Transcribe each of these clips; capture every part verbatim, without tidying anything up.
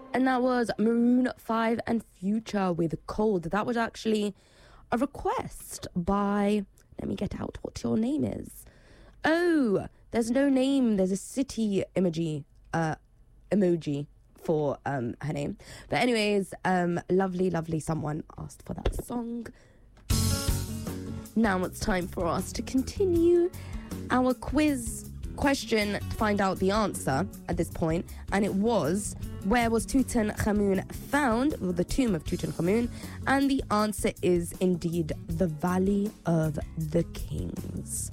And that was Maroon five and Future with Cold. That was actually a request by, let me get out what your name is. Oh, there's no name. There's a city emoji, uh, emoji for um her name. But anyways, um, lovely, lovely someone asked for that song. Now it's time for us to continue our quiz question to find out the answer at this point. And it was, where was Tutankhamun found? Well, the tomb of Tutankhamun. And the answer is indeed the Valley of the Kings.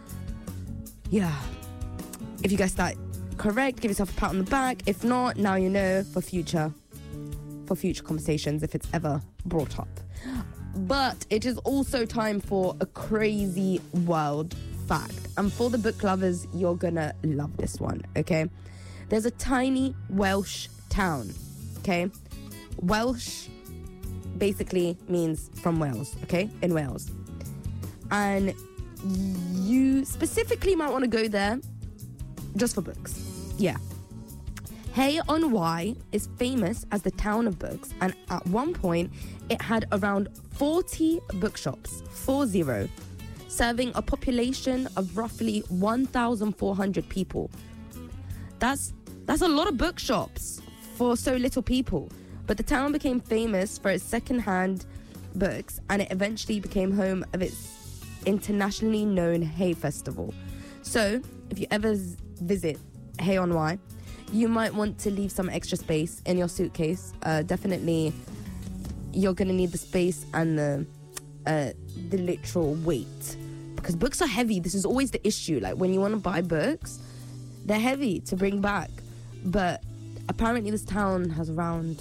Yeah. If you guessed that correct, give yourself a pat on the back. If not, now you know for future, for future conversations if it's ever brought up. But it is also time for a crazy world fact. And for the book lovers, you're gonna love this one, okay? There's a tiny Welsh town, okay? Welsh basically means from Wales, okay? In Wales. And you specifically might want to go there just for books. Yeah. Hay on Wye is famous as the town of books, and at one point it had around forty bookshops, four zero, serving a population of roughly one thousand four hundred people. That's that's a lot of bookshops for so little people. But the town became famous for its second-hand books, and it eventually became home of its internationally known Hay Festival. So, if you ever visit Hay on Wye, you might want to leave some extra space in your suitcase. Uh, definitely, you're going to need the space and the uh, the literal weight. Because books are heavy. This is always the issue. Like, when you want to buy books, they're heavy to bring back. But apparently this town has around...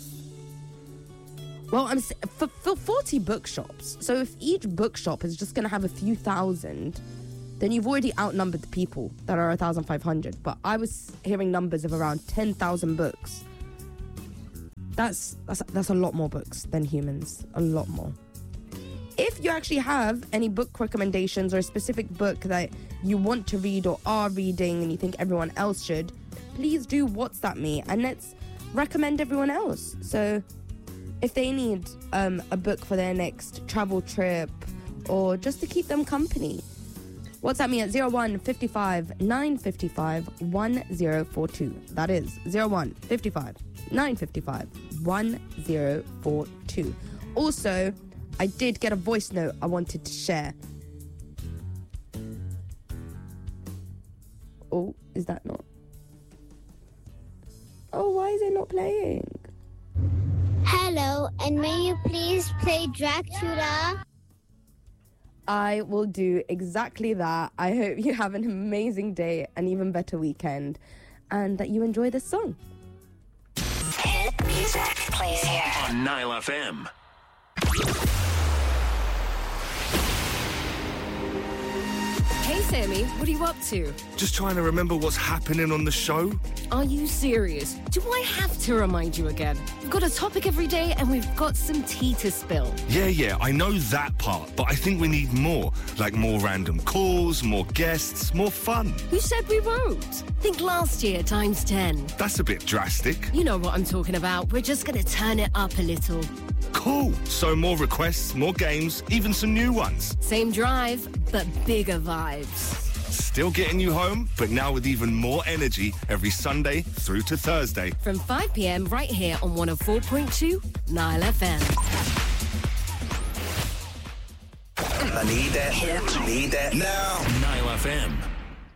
Well, I'm for, for forty bookshops. So if each bookshop is just going to have a few thousand, then you've already outnumbered the people that are one thousand five hundred. But I was hearing numbers of around ten thousand books. That's, that's that's a lot more books than humans. A lot more. If you actually have any book recommendations or a specific book that you want to read or are reading and you think everyone else should, please do WhatsApp me and let's recommend everyone else. So if they need um, a book for their next travel trip or just to keep them company, WhatsApp me at zero one five five nine five five one zero four two. That is zero one five five nine five five one zero four two. Also, I did get a voice note I wanted to share. Oh, is that not? Oh, why is it not playing? Hello, and may you please play Dracula? I will do exactly that. I hope you have an amazing day, an even better weekend, and that you enjoy this song. Hit music plays here on Nile F M. Hey Sammy, what are you up to? Just trying to remember what's happening on the show. Are you serious? Do I have to remind you again? We've got a topic every day and we've got some tea to spill. Yeah, yeah, I know that part, but I think we need more. Like more random calls, more guests, more fun. Who said we won't? Think last year times ten. That's a bit drastic. You know what I'm talking about. We're just going to turn it up a little. Cool. So more requests, more games, even some new ones. Same drive, but bigger vibes. Still getting you home, but now with even more energy every Sunday through to Thursday. From five p.m. right here on one oh four point two Nile F M. I need that. Hit. Need that now. Nile F M.